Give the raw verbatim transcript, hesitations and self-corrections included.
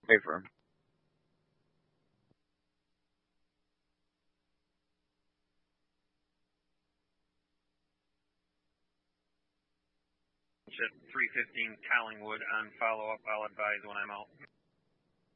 Wait for him. At three fifteen Collingwood on follow-up. I'll advise when I'm out.